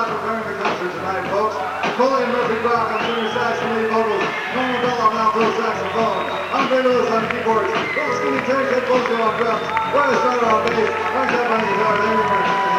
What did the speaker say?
band preparing the concert tonight, folks. Napoleon Murphy Brock on tenor saxophone, lead vocals. Norman Bell on alto saxophone. Andre Lewis on keyboards. Little Skinny Terry Ted Bosco on drums. Brian Starter on bass. Mike Zepp on guitar. Thank you very much.